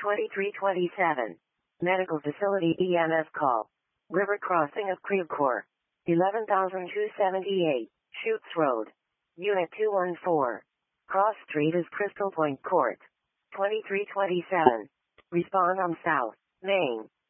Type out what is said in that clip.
2327. Medical facility EMS call. River crossing of Crevecoeur. 11,278. Chutes Road. Unit 214. Cross Street is Crystal Point Court. 2327. Respond on South Main.